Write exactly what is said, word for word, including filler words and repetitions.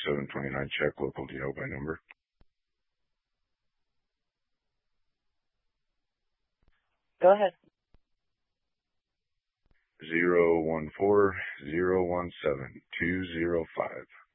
twenty-seven twenty-nine check, local D O by number. Go ahead. Zero one four zero one seven two zero five.